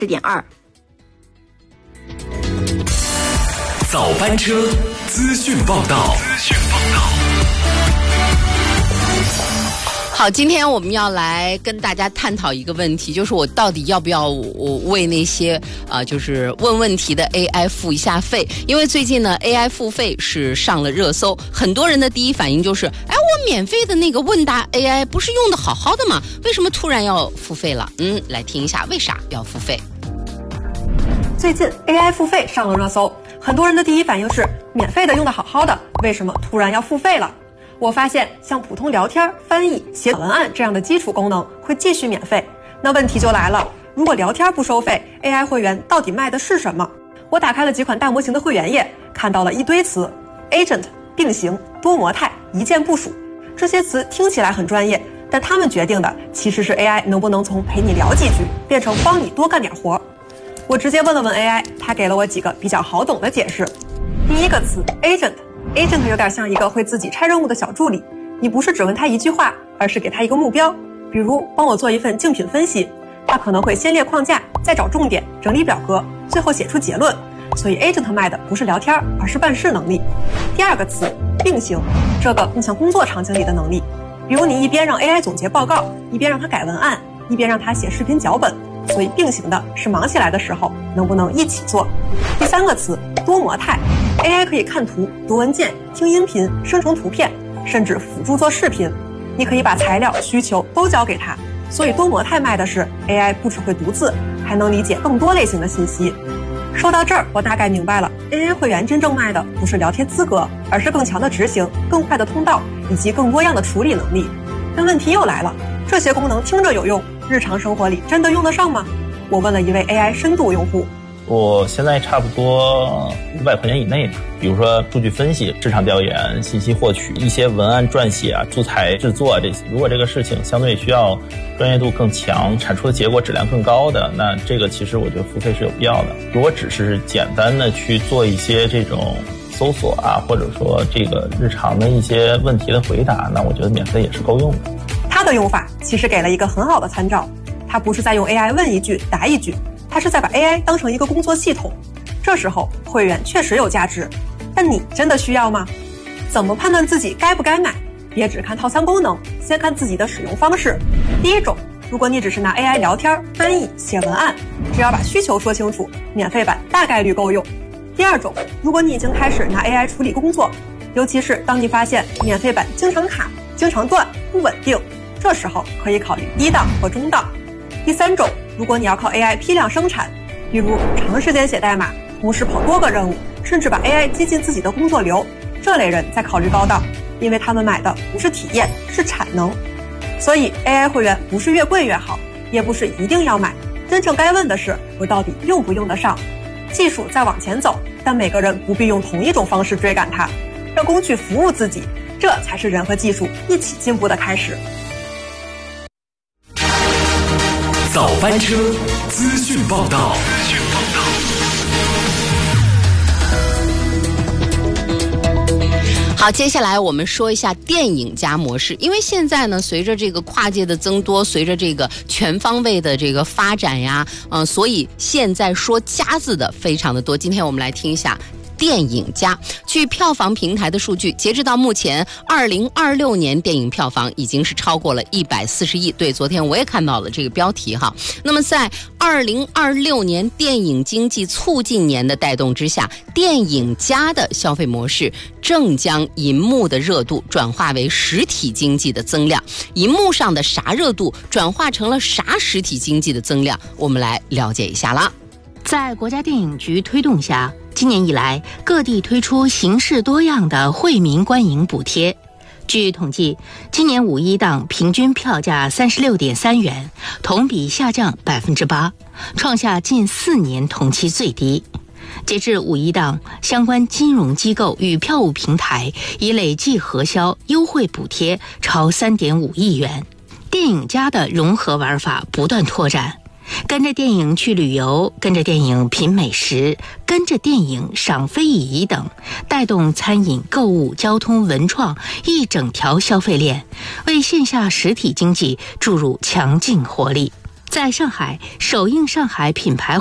10.2。 早班车资讯报道。 好，今天我们要来跟大家探讨一个问题，就是我到底要不要为那些就是问问题的 AI 付一下费？因为最近呢 AI 付费是上了热搜，很多人的第一反应就是，我免费的那个问答 AI 不是用的好好的吗？为什么突然要付费了？来听一下为啥要付费。 最近 AI 付费上了热搜，很多人的第一反应是免费的用的好好的，为什么突然要付费了？我发现像普通聊天、翻译、写文案这样的基础功能会继续免费。那问题就来了，如果聊天不收费， AI 会员到底卖的是什么？我打开了几款大模型的会员页，看到了一堆词 agent、并行、多模态、一键部署。这些词听起来很专业，但它们决定的其实是 AI 能不能从陪你聊几句变成帮你多干点活。我直接问了问 AI， 它给了我几个比较好懂的解释。第一个词 agent有点像一个会自己拆任务的小助理，你不是只问他一句话，而是给他一个目标，比如帮我做一份竞品分析，他可能会先列框架，再找重点，整理表格，最后写出结论。所以 agent 卖的不是聊天，而是办事能力。第二个词并行，这个更像工作场景里的能力，比如你一边让 AI 总结报告，一边让它改文案，一边让它写视频脚本，所以并行的是忙起来的时候能不能一起做。第三个词多模态， AI 可以看图、读文件、听音频、生成图片，甚至辅助做视频。你可以把材料、需求都交给它，所以多模态卖的是 AI 不只会读字，还能理解更多类型的信息。说到这儿，我大概明白了， AI 会员真正卖的不是聊天资格，而是更强的执行、更快的通道以及更多样的处理能力。但问题又来了，这些功能听着有用，日常生活里真的用得上吗？我问了一位 AI 深度用户， 我现在差不多500块钱以内吧，比如说数据分析、市场调研、信息获取、一些文案撰写啊、素材制作这些。如果这个事情相对需要专业度更强、产出的结果质量更高的，那这个其实我觉得付费是有必要的。如果只是简单的去做一些这种搜索啊，或者说这个日常的一些问题的回答，那我觉得免费也是够用的。 他的用法其实给了一个很好的参照，他不是在用 AI 问一句答一句，他是在把 AI 当成一个工作系统。这时候会员确实有价值，但你真的需要吗？怎么判断自己该不该买？别只看套餐功能，先看自己的使用方式。第一种，如果你只是拿 AI 聊天、翻译、写文案，只要把需求说清楚，免费版大概率够用。第二种，如果你已经开始拿 AI 处理工作，尤其是当你发现免费版经常卡、经常断、不稳定，这时候可以考虑低档或中档。第三种，如果你要靠 AI 批量生产，比如长时间写代码，同时跑多个任务，甚至把 AI 接进自己的工作流，这类人在考虑高档，因为他们买的不是体验，是产能。所以 AI 会员不是越贵越好，也不是一定要买，真正该问的是我到底用不用得上。技术在往前走，但每个人不必用同一种方式追赶它，让工具服务自己，这才是人和技术一起进步的开始。 早班车资讯报道。 好，接下来我们说一下电影加模式。因为现在呢，随着这个跨界的增多，随着这个全方位的这个发展呀，所以现在说加字的非常的多。今天我们来听一下电影加。据票房平台的数据，截止到目前2026年电影票房已经是超过了140亿。对，昨天我也看到了这个标题哈。那么在2026年电影经济促进年的带动之下，电影加的消费模式正将银幕的热度转化为实体经济的增量，银幕上的啥热度转化成了啥实体经济的增量，我们来了解一下了。 在国家电影局推动下，今年以来各地推出形式多样的惠民观影补贴。据统计，今年五一档平均票价36.3元，同比下降8%，创下近4年同期最低。截至五一档，相关金融机构与票务平台已累计核销优惠补贴超3.5亿元。电影加的融合玩法不断拓展，跟着电影去旅游，跟着电影品美食，跟着电影赏非遗等，带动餐饮、购物、交通、文创一整条消费链，为线下实体经济注入强劲活力。 在上海首映上海品牌